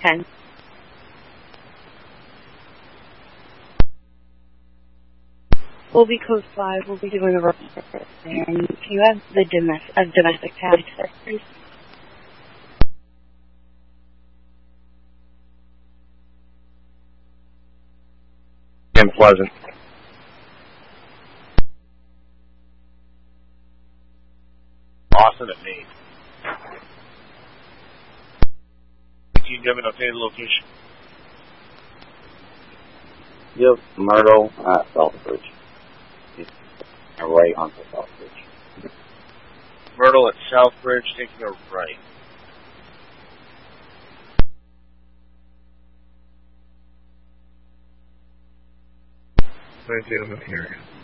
10. We'll be code 5. We'll be doing a road trip there. And can you have the domestic tab, please? And Pleasant. Austin at Maine. Can you give an updated location? Yep, Myrtle at Southbridge. Right onto Southbridge. Myrtle at Southbridge, taking a right. I'm in the area.